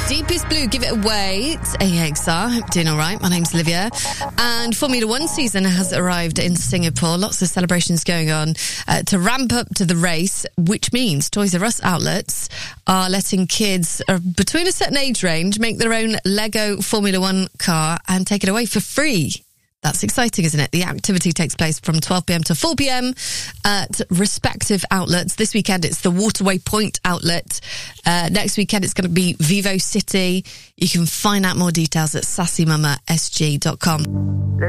Deepest Blue, Give It Away. It's AXR. Hope you're doing all right. My name's Olivia. And Formula One season has arrived in Singapore. Lots of celebrations going on to ramp up to the race, which means Toys R Us outlets are letting kids between a certain age range make their own Lego Formula One car and take it away for free. That's exciting, isn't it? The activity takes place from 12 p.m. to 4 p.m. at respective outlets. This weekend, it's the Waterway Point outlet. Next weekend, it's going to be Vivo City. You can find out more details at sassymamasg.com.